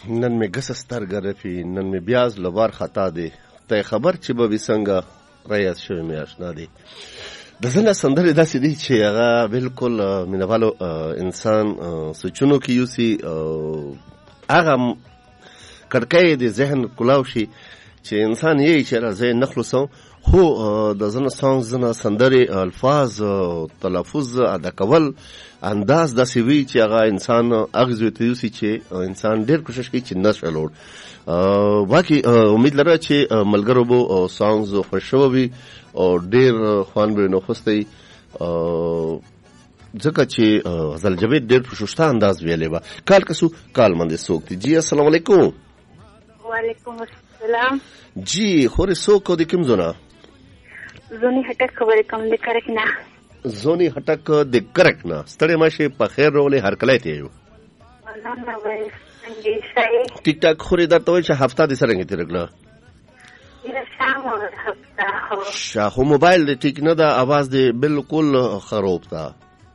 نن می ګس سترګه رفي نن می بیاز لوار خطا دی ته خبر چې به څنګه ریاض شوی می آشنا دی د زنه سندره داسې دی چې هغه بالکل مینوالو انسان سوچونو کې یوسي هغه کړکۍ د ذهن کلاو شي چې انسان یې چې راځي نخلصو خو د زنه سانګ زنه سندره الفاظ تلفظ ادا کول انداز داسې وی چې هغه انسان اغزو ته یوسي چې انسان ډېر کوشش کوي چې نشه لوړ باقي امید لرم چې ملګرو بو سانګز خوشوي او ډېر خوان به نو خوستي ځکه چې غزل جاوید ډېر پښوشته انداز ویلې و کال کسو کال مند سوکتی جی السلام علیکم وعلیکم السلام جی خوري سوکو د کوم زونه زونی هټک خبرې کوم د کرک نه زونی هټک د کرک نه ستړي ماشه په خیر رولې هر کله ته یو ټیک ټاک خوري درته وای چې هفته د سرنګ تیرګله شاهو موبایل د ټیک نه دا आवाज دی بالکل خراب تا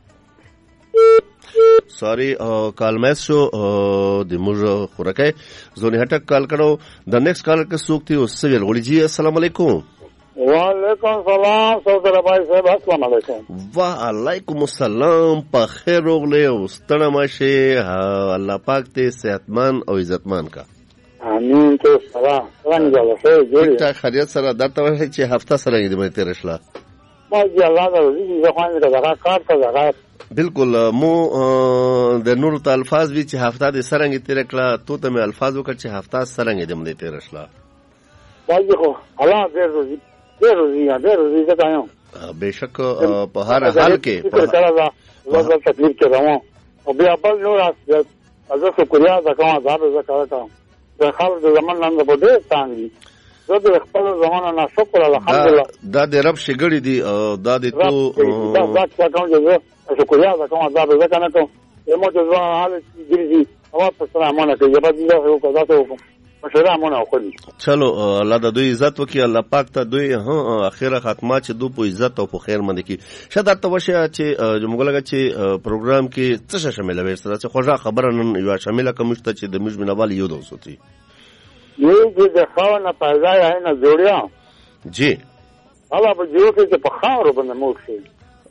سوري کال میس شو د موږ خورکه زونی هټک کال کړو د نیکست کال کې سوکتی او سویل غوړي جی السلام علیکم وعلیکم السلام سودر بھائی صاحب السلام علیکم وعلیکم السلام په خیر وغله او ستړه ماشه الله پاک ته صحتمن او عزتمن کا امين تو سلام څنګه جوړه شوی ټیک خیریت سره درته وایي چې هفته سره دې مې تیرشلا ماجي الله دې زه خوان دې کار ته راغله بالکل مو د نور ته الفاظ وی چې هفته دې سرنګ تیرکلا تو ته مې الفاظ وکړ چې هفته سرنګ دې مې تیرشلا ماجي خو الله دې ډېر روزي زه تایم بهشک په هر حال کې زه تکلیف کې راوم او بیا بل نور از شکریا زکه زکه د خلک د زمان نن په دې څنګه زه د خپل زمانه نه شکر الحمدلله دا د رب شګړې دي دا د تو دا څنګه زه شکریا زکه زکه نه کوم مو ته ځوان حال دي او په سلامونه کې یبه دې یو کدا ته وکم مشوره مونږ وکړي چلو الله د دوی عزت وکي الله پاک ته دوی اخیره خاتمه چې دو په عزت او په خیر باندې کی شاده ته وشه چې موږ لګا چې پروګرام کې څه شامل وي سره چې خوږه خبره نن یو شامل کومشته چې د موږ منوال یو دوسوتی یی چې د خاونه پیدا یې نه جوړیا جی الله په جوړ کې په خاور باندې موږ شي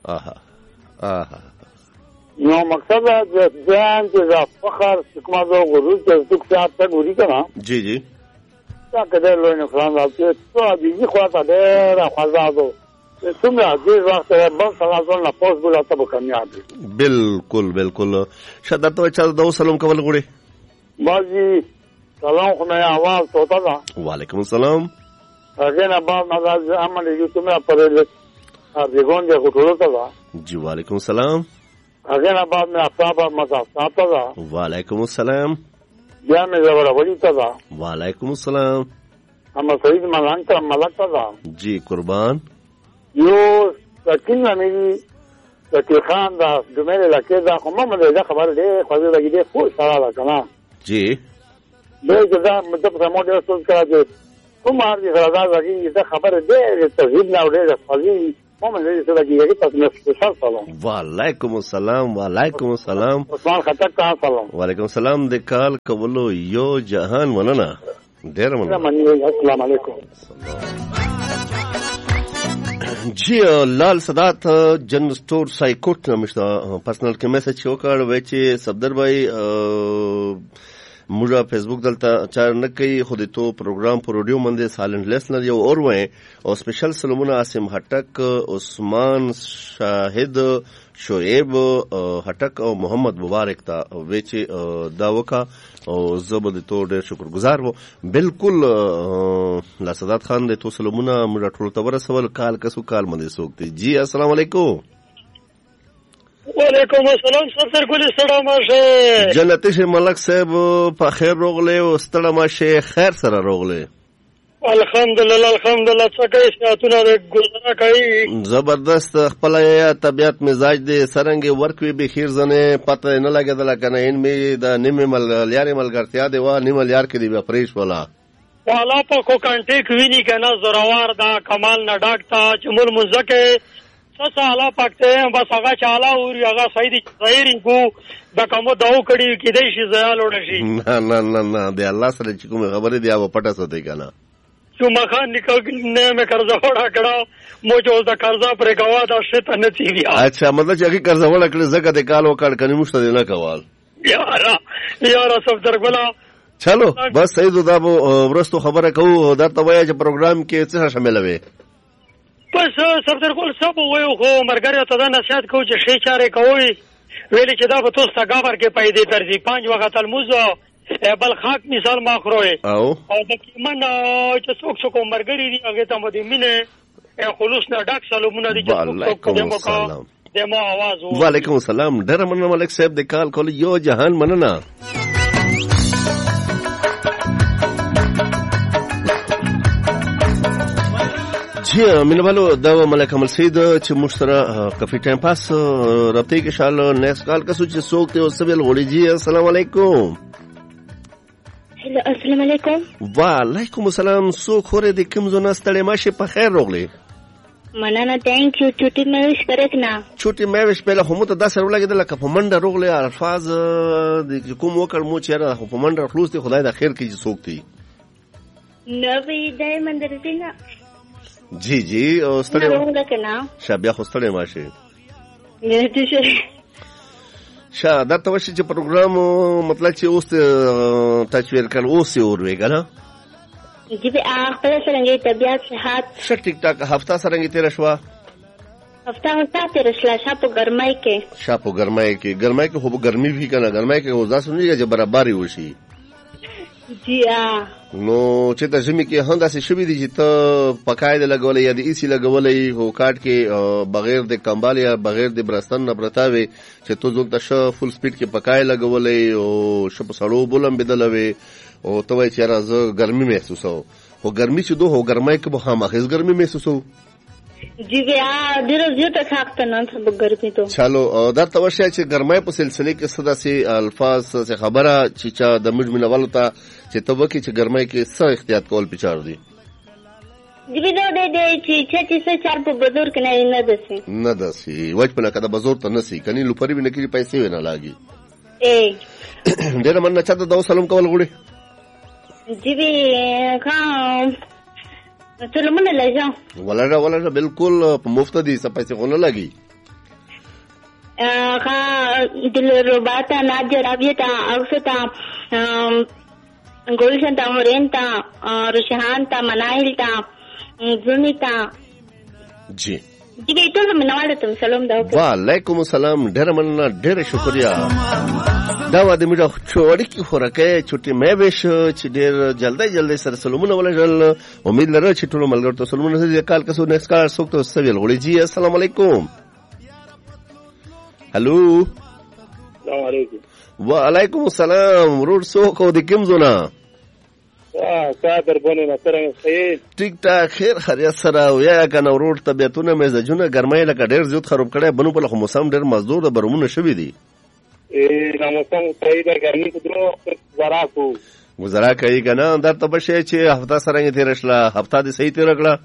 آها نو مقصد د ځان چې فخر کومه غرور چې څوک ته ګوري کنه جی جی دا کله لوی نه فران راځي ته دې خو ته ډېر خوازادو څنګه دې وخت به سلام نه پوس ګل ته کامیاب بالکل شاده ته چا د سلام کول غوړي باجی سلام خو نه आवाज توتا دا وعلیکم السلام هغه نه بعد ناز عمل یو تمه پرې ارګون دې غوړو تا جی وعلیکم السلام هغه نه بعد میں اصحاب مزه ساته دا وعلیکم السلام بیا مې زبر وړي تا دا وعلیکم السلام اما سید ملان ته ملک تا دا جی قربان یو سکین مې د خان دا د مې لکه دا کومه مې خبر دې خو دې لګې خو سره کنه جی دې دا مطلب سمو دې سوچ کړه کوم هر دې غلطه راځي دا خبر دې تهذیب نه وړي فضیل مومن دې څه لګي تاسو نه خوشاله سلام وعلیکم السلام عثمان خطر کا سلام وعلیکم السلام د کال کولو یو جهان مننه ډیر مننه السلام علیکم جی لال صدات جن سٹور سایکوټ نمشته پرسنل کې میسج وکړ و چې صفدر بھائی موږ فیسبوک دلته چار نه کوي خو د تو پروګرام پر اډیو باندې سایلنت لیسنر یو اور وې او سپیشل سلمونه عاصم هټک عثمان شاهد شعیب هټک او محمد مبارک تا و چې دا وکا او زبر د تو ډېر شکرګزار وو بالکل لاسدات خان د تو سلمونه موږ ټول ته ورسول کال کسو کال باندې سوکته جی السلام علیکم وعلیکم السلام سر ګل سلام شه جنتی شه ملک صاحب په خیر روغله او ستړه ماشه خیر سره روغله الحمدلله څنګه ساتونه ګزاره کوي زبردست خپل طبيعت مزاج دې سرنګ ورکوي به خیر زنه پته نه لګیدل کنه ان می د نیمه ملګری ملګرتیا دی وا نیمه لیار کې دی پریش ولا والا په کو کانټیک ویني کنه زوروار دا کمال نه ډاکټا چې مول مزکه تاسو الله پاک ته بس هغه چاله او هغه سیدی ظاهري کو د کومو داو کړي کې دې شي زال وړ شي نه دی الله سره چې کوم خبره دی هغه پټه ساتي کنه چې مخان نکاح نه مې قرض وړا کړه مو چې د قرض پر کوا دا شته نه تی بیا اچھا مطلب چې هغه قرض وړا کړ زکه د کال وکړ کني مشته نه کوال یاره صفدر ګلا چلو بس سیدو دا ورستو خبره کوو دا ته وایي چې پروګرام کې څه شامل وي بس صفدر ګل سب وایو خو مرګره ته دا نصیحت کوو چې شي چاره کوي ویلې چې دا به تاسو ته غابر کې پیدا ترځي 5 وخت الموزه بل خاک مثال ما خروي او د کیمن چې څوک مرګري دي هغه ته مو دي مینه خلوص نه ډاک سلامونه دي چې څوک دمو आवाज وعلیکم السلام ډېر مننه ملک صاحب د کال کول یو جهان مننه جی مینه والو دا ملک عمل سید چې مشترا کافی ټایم پاس رابطه کې شال نیکسٹ کال کا سوچ سوک ته سبل غوړي جی السلام علیکم هلو السلام علیکم وعلیکم السلام سو خوره د کوم زونه ستړي ماشه په خیر روغلی مننه ثانک یو چټي مې وش کړکنه چټي مې وش په له همت د سره ولګیدل لکه په منډه روغلی الفاظ د کوم وکړ مو چیرې په منډه خلوص دي خدای د خیر کې سوک دی نو وی دای مندر دینا جی جی او ستړي وګکنه شابه خو ستړي ماشه نه دې شا دا ته وشي چې پروګرام مطلب چې اوس تصویر کړ اوس یې اور ویګا جی به خپل څنګه طبيعت صحت ش ټیک ټاک هفته څنګه تیر شو هفته تیر شلا شاپو ګرمای کې خو ګرمي وی کنه ګرمای کې وځه سنوي چې برابرۍ وشي جی نو چې د زمي کې هنده سي شوي دي چې ته پکای د لګولې یا د ایسی لګولې هو کاټ کې بغیر د کمبال یا بغیر د برستان نه برتاوي چې تو ځل د ش فول سپیډ کې پکای لګولې او شپ سړو بولم بدلوي او ته وای چې راز ګرمي محسوسو او ګرمي چې دوه ګرمای کې به خامخز ګرمي محسوسو جی بیا ډیره زیاته ښاخته نن سبا ګرمي ته چلو دا توشه چې ګرمای په سلسله کې صدا سي الفاظ څه خبره چې چا د مجمنولو ته چې ته وکی چې ګرمای کې څه احتیاط کول پچار دي جی به دا دې چې څه چار په بازار کې نه دسي وځ په لکه د بازار ته نسی کني لوپری به نکړي پیسې ونه لاګي ډېر من چاته دا سلام کول غوړي جی به خام سلامونه لږه ولر بالکل په مفت دي څه پیسې غونه لګي دل رباتا ناجر ابيتا اغسطا گلشن تا هورین تا رشحان تا مناهل تا زونی تا جی جی بیتو زمینواله تم سلام دا وعلیکم السلام ډېر مننه ډېر شکریا دا و د میډه چوړی کی خورکه چټي مې وش چې ډېر جلدی سره سلامونه ولګل امید لرم چې ټول ملګرو ته سلامونه دې کال کسو نیکسټ کال سوک ته سویل غوړي جی السلام علیکم هلو السلام علیکم وعلیکم السلام ورور سوک او د کوم زونه صادر بونه نصرنګ خیر ټیک ټاک خیر خیریت سره ویا کنه ورور طبيعتونه مزاجونه ګرمای لکه ډېر زیات خراب کړي بنو په موسم ډېر مزدور د برمونه شوي دي نو موسم صحیح ده ګرمي کو درو گزارا کوي کنه درته بشه چې هفته سره تیر شله هفته دې صحیح تیر کړه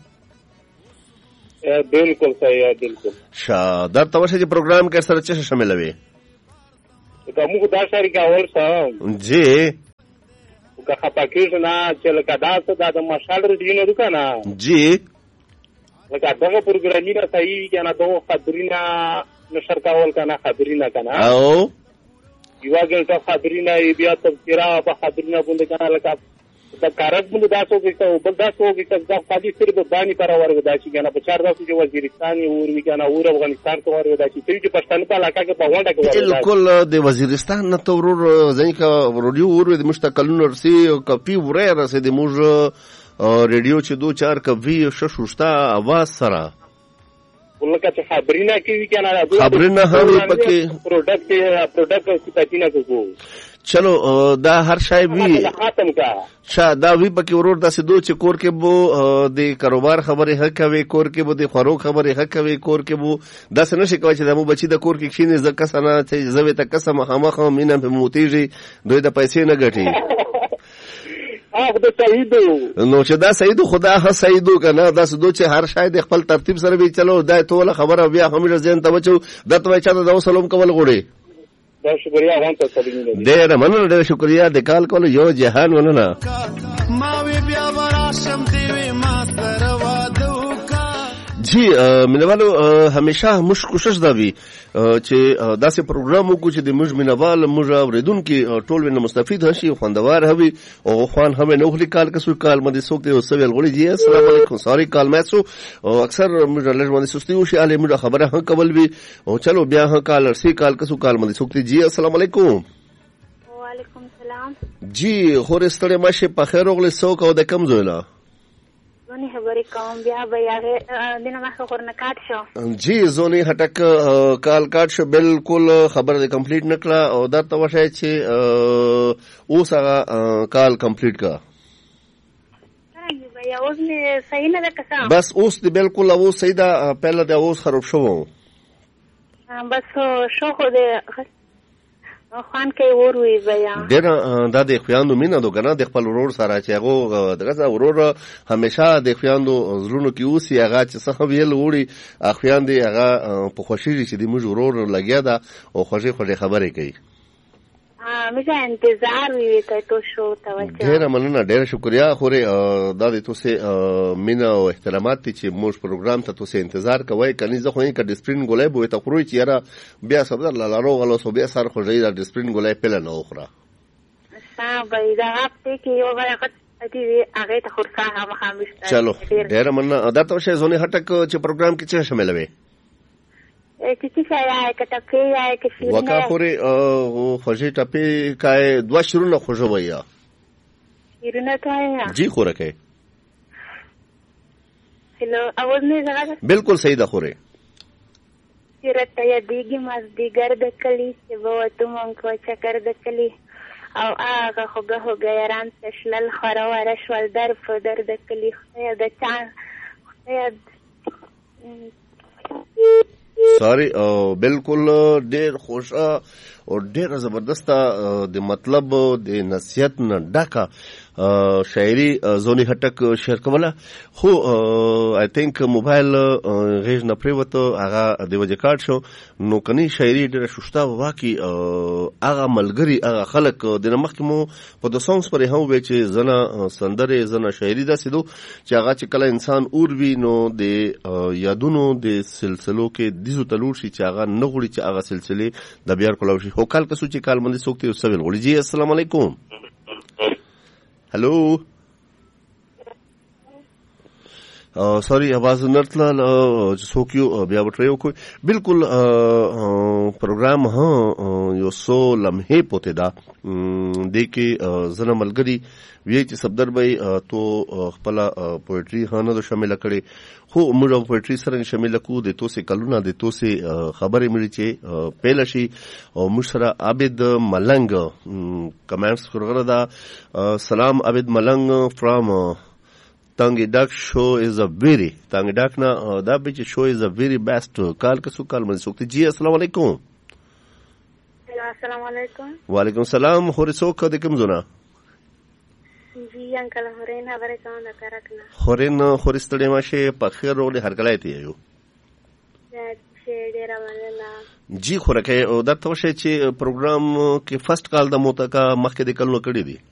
بالکل صحیح بالکل شا درته بشه چې پروګرام کې سره څه شامل وي کومه دا شری کا ول صاحب جی که خپاکیږي نه چې لکه دا څه د مشال ریډینو وکنه جی لکه دغه پروګرامي را صحیح کنه دغه خبرینه نشر کول کنه خبرینه کنه او یو ګل خبرینه بیا تفسیره په خبرینه باندې کنه لکه دا کارت باندې تاسو کې بل تاسو کې دا قاضي صرف باندې پر ورغدا شي کنه په 4 داسې چې وزیرستان اور وی کنه اور افغانستان ته ورغدا شي چې پښتون په علاقه کې په وانډه کې بالکل د وزیرستان نه تورور ځکه ورډیو اور د مشتقلون رسي کپی وره رسي د موږ ریډیو چې 2-4 کپی ششوشتا आवाज سره ولکه چې خبرینه کوي کنه خبرینه هم پکې پروډکټ سپاتینه کوو چلو دا هر شای وی شا دا وی پکې ورور داسې دو چې کور کې بو د کاروبار خبرې حق کوي کور کې بو د خوراک خبرې حق کوي کور کې بو داسې نشي کوي چې د مو بچی د کور کې کښینې زکه سنا چې زوی ته قسم خامخ مینه په موتیږي دوی د پیسې نه ګټي خدای سعید نو چې دا سعید خدا ها سعید کنه دا سدو چې هر شاید خپل ترتیب سره وی چلو دا ټول خبره بیا همیشه ځین ته وچو دته وای چاته دا سلام کول غوړي دا شکریا وان ته سلام ډېر مننه ډېر شکریا د کال کول یو جهان وننه ما وی بیا وراشم دی وی ما سره واده جی مینوالو همیشه موږ کوشش دا وی چې داسې پروګرام وکړو چې د موږ مینوال موږ اوریدونکي ټول ونه مستفید هشي خوندوار هوي او خوان هم نه خلی کال کسو کال مده سوکته او سویل غوړي جی السلام علیکم ساری کال مېسو او اکثر موږ لږ باندې سستی وشي علي موږ خبره هم کول وی او چلو بیا هم کال ارسي کال کسو کال مده سوکته جی السلام علیکم وعلیکم السلام جی خور استړی ماشه په خیر اوغله سوک او د کم زویلا زونی خبرې کوم بیا به هغه دنه مخه خورنه کاټ شو جی زونی هټک کال کاټ شو بالکل خبره کمپلیټ نکړه او دا ته وشای چې اوس هغه کال کمپلیټ کا بیا اوس نه صحیح نه ده کسا بس اوس دی بالکل او صحیح ده پهله د اوس خراب شو بس شو خو دې خوان کې وروي بیا ډېر دا د خویاندو مینه دو کنه د خپل ورور سره چې هغه دغه ورور همیشه د خویاندو زړونو کې اوسي هغه چې څه ویل وړي خویاندې هغه په خوشي چې د موږ ورور لګیا ده او خوشي خبرې کوي مجھے انتظار وی ته تو شو توجه ډېر مننه ډېر شکریا خورې دا د توسه مینا او احترامات چې موږ پروګرام ته توسه انتظار کوي کني زه خو یې ک ډسپلین ګولای بو ته خوري چې یاره بیا صبر لارو غلو سو بیا سر خو ځای د ډسپلین ګولای په لنه اخرى صاحب دا اپ کې یو وخت دې هغه ته خورسا هم خامشته چلو ډېر مننه دا توشه زونی هټک چې پروګرام کې څه شامل وي کسی شاید کتابی یا کسی وکا خوری خوشی ٹپی کای دوا شروع خوشو بیا شروع تو ہے جی خورکه هلو आवाज نه زغه بالکل صحیح ده خوره سیرت یا دیگی ماز دیگر د کلی چې بو ته مونږ کو چکر د کلی او هغه خوګه یاران تشلل خرواره شول در فدر د کلی خو د چا ساری بالکل ډیر خوشا او ډیر زبردست د مطلب د نصیحت نه ډکا شاعری زونی هټک شیر کوله خو آی تھنک موبایل غیژ نه پریوته هغه د وجه کارت شو نو کني شاعری ډیره شوشتا واکي هغه ملګری هغه خلک د مخکې مو په د سونګز پر هم وی چې زنه سندره زنه شاعری دا سیدو چې هغه چې کله انسان اور وی نو د یادونو د سلسلو کې دیزو تلور شي چې هغه نه غوړي چې هغه سلسله د بیا کولو شي هو کال کسو چې کال باندې سوکته او سویل غوړي جی السلام علیکم هلو سوري आवाज نرتل سوکیو بیا وټریو کوئی بالکل پروګرام ها یو سو لمحه پته دا د کې زنه ملګری وی چې صدر به تو خپل پوئټری خانه د شامل کړي خو موږ پوئټری سره شامل کو د توسه کلونه د توسه خبرې مړي چې پهل شي او موږ سره عابد ملنګ کمنټس کړغره دا سلام عابد ملنګ فرام Tangi Duck show is a very Tangi Duck na da beach show is a very best call kasu call man sokti ji assalamu alaikum assalamu alaikum wa alaikum salam hore sok de kum zona ji uncle horen habare kaun da karakna horen horistade ma she pakhir role har kalaiti ayo she dera manana ji khorake o da to she چې پروګرام کې فرست کال د موتا کا مخکې د کلو کړی دی